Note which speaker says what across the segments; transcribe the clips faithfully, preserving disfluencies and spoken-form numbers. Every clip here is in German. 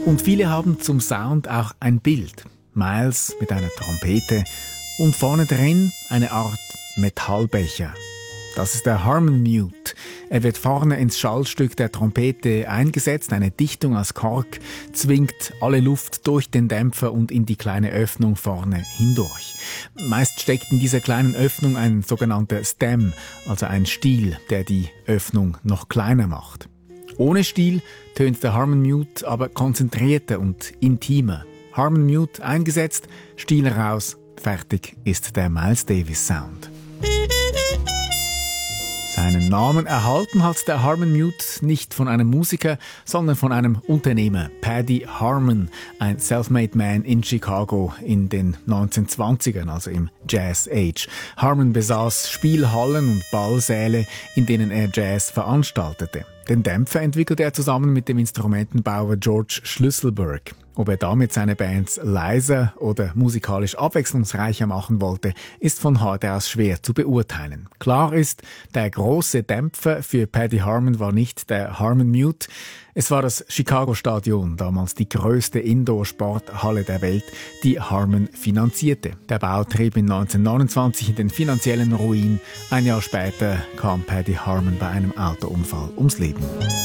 Speaker 1: Und viele haben zum Sound auch ein Bild. Miles mit einer Trompete und vorne drin eine Art Metallbecher. Das ist der Harmon Mute. Er wird vorne ins Schallstück der Trompete eingesetzt. Eine Dichtung aus Kork zwingt alle Luft durch den Dämpfer und in die kleine Öffnung vorne hindurch. Meist steckt in dieser kleinen Öffnung ein sogenannter Stem, also ein Stiel, der die Öffnung noch kleiner macht. Ohne Stiel tönt der Harmon Mute aber konzentrierter und intimer. Harmon Mute eingesetzt, Stiel raus, fertig ist der Miles Davis Sound. Seinen Namen erhalten hat der Harmon Mute nicht von einem Musiker, sondern von einem Unternehmer, Paddy Harmon, ein Self-Made Man in Chicago in den neunzehnhundertzwanzigern, also im Jazz Age. Harmon besaß Spielhallen und Ballsäle, in denen er Jazz veranstaltete. Den Dämpfer entwickelte er zusammen mit dem Instrumentenbauer George Schlüsselburg. Ob er damit seine Bands leiser oder musikalisch abwechslungsreicher machen wollte, ist von heute aus schwer zu beurteilen. Klar ist, der große Dämpfer für Paddy Harmon war nicht der Harmon Mute. Es war das Chicago Stadion, damals die größte Indoor-Sporthalle der Welt, die Harmon finanzierte. Der Bau trieb in neunzehnhundertneunundzwanzig in den finanziellen Ruin. Ein Jahr später kam Paddy Harmon bei einem Autounfall ums Leben.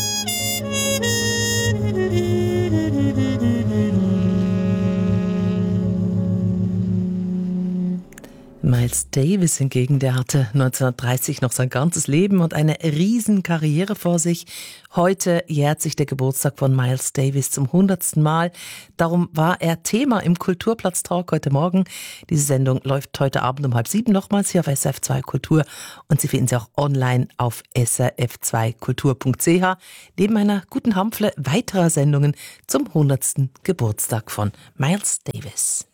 Speaker 2: Miles Davis hingegen, der hatte neunzehnhundertdreißig noch sein ganzes Leben und eine riesen Karriere vor sich. Heute jährt sich der Geburtstag von Miles Davis zum hundertsten Mal. Darum war er Thema im Kulturplatz-Talk heute Morgen. Diese Sendung läuft heute Abend um halb sieben nochmals hier auf S R F zwei Kultur und Sie finden sie auch online auf s r f zwei kultur punkt c h neben einer guten Hampfle weiterer Sendungen zum hundertsten Geburtstag von Miles Davis.